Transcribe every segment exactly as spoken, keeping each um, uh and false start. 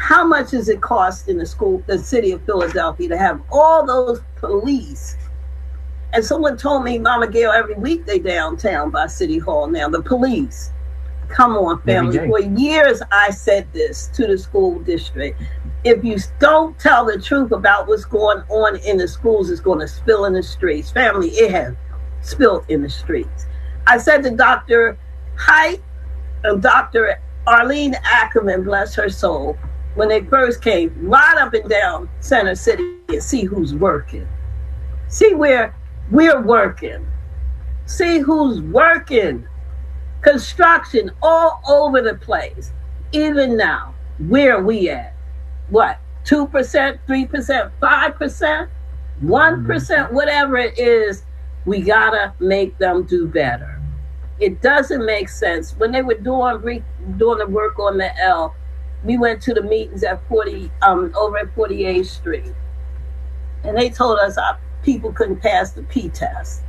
How much does it cost in the school, the city of Philadelphia, to have all those police? And someone told me, Mama Gail, every week they downtown by City Hall now, the police. Come on, family. For years, I said this to the school district. If you don't tell the truth about what's going on in the schools, it's going to spill in the streets. Family, it has spilled in the streets. I said to Doctor Height and Doctor Arlene Ackerman, bless her soul, when they first came, ride up and down Center City and see who's working. See where we're working. See who's working. Construction all over the place. Even now, where are we at? What? two percent, three percent, five percent, one percent, whatever it is, we gotta make them do better. It doesn't make sense. When they were doing, doing the work on the L, we went to the meetings at forty, um, over at forty-eighth Street. And they told us our people couldn't pass the P test.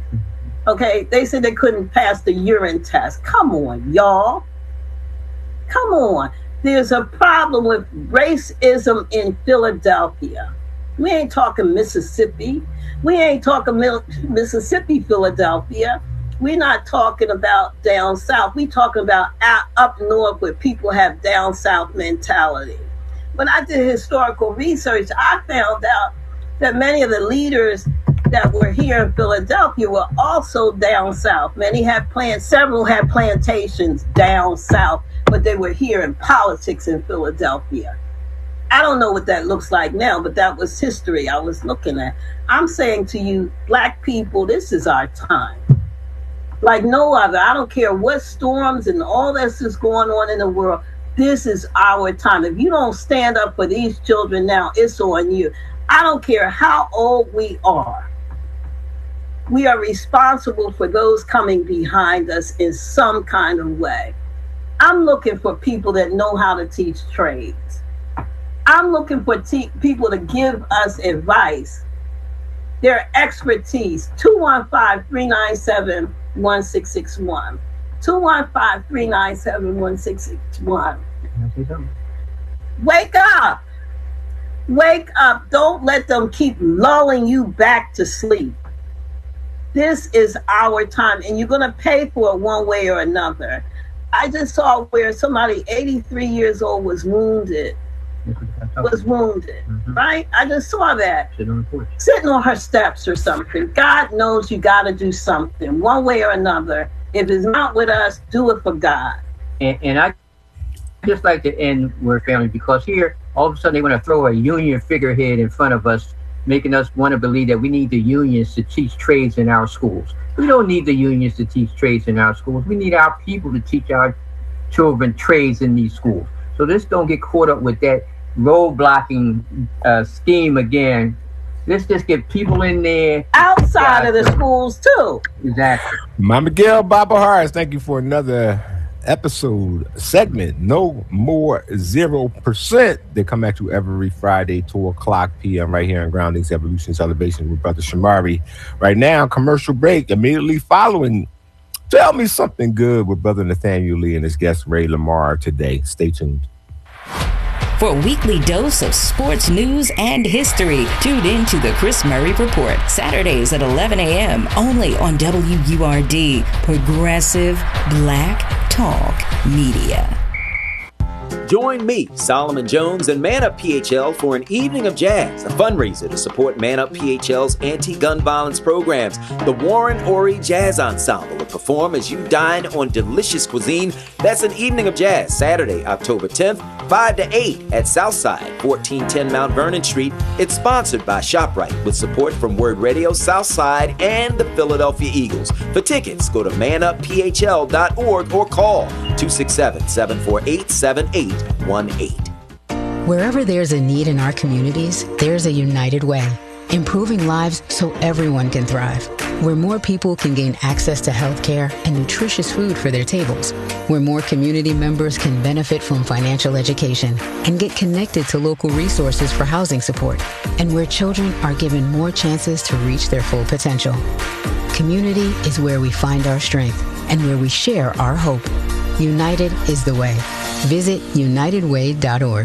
Okay, they said they couldn't pass the urine test. Come on, y'all. Come on. There's a problem with racism in Philadelphia. We ain't talking Mississippi. We ain't talking Mississippi, Philadelphia. We're not talking about down south. We're talking about out, up north where people have down south mentality. When I did historical research, I found out that many of the leaders that were here in Philadelphia were also down south. Many had plant, several had plantations down south, but they were here in politics in Philadelphia. I don't know what that looks like now, but that was history I was looking at. I'm saying to you, Black people, this is our time. Like no other. I don't care what storms and all this is going on in the world. This is our time. If you don't stand up for these children now, it's on you. I don't care how old we are. We are responsible for those coming behind us in some kind of way. I'm looking for people that know how to teach trades. I'm looking for te- people to give us advice, their expertise. two one five, three nine seven, one six six one. two one five, three nine seven, one six six one. Wake up. Wake up. Don't let them keep lulling you back to sleep. This is our time, and you're going to pay for it one way or another. I just saw where somebody eighty-three years old was wounded. Was wounded, mm-hmm. Right? I just saw that. Sitting on the porch. Sitting on her steps or something. God knows you got to do something, one way or another. If it's not with us, do it for God. And, and I just like to end with family, because here, all of a sudden, they want to throw a union figurehead in front of us, making us want to believe that we need the unions to teach trades in our schools. We don't need the unions to teach trades in our schools. We need our people to teach our children trades in these schools. So let's don't get caught up with that road-blocking uh, scheme again. Let's just get people in there. Outside yeah, of the schools, too. Exactly. Mama Gail, Baba Harris, thank you for another episode, segment, No More Zero Percent. They come at you every Friday, two o'clock p.m. right here on Groundings Evolution Celebration with Brother Shamari. Right now, commercial break. Immediately following, Tell Me Something Good with Brother Nathaniel Lee and his guest Ray Lamar today. Stay tuned. For a weekly dose of sports news and history, tune in to the Chris Murray Report, Saturdays at eleven a.m. only on W U R D, Progressive Black Talk Media. Join me, Solomon Jones, and Man Up P H L for an evening of jazz, a fundraiser to support Man Up P H L's anti-gun violence programs. The Warren Ori Jazz Ensemble will perform as you dine on delicious cuisine. That's an evening of jazz, Saturday, October tenth, five to eight at Southside, fourteen ten Mount Vernon Street. It's sponsored by ShopRite with support from Word Radio Southside and the Philadelphia Eagles. For tickets, go to man up p h l dot org or call two six seven, seven four eight, seven eight one eight. Wherever there's a need in our communities, there's a United Way, improving lives so everyone can thrive. Where more people can gain access to health care and nutritious food for their tables. Where more community members can benefit from financial education and get connected to local resources for housing support. And where children are given more chances to reach their full potential. Community is where we find our strength and where we share our hope. United is the way. Visit united way dot org.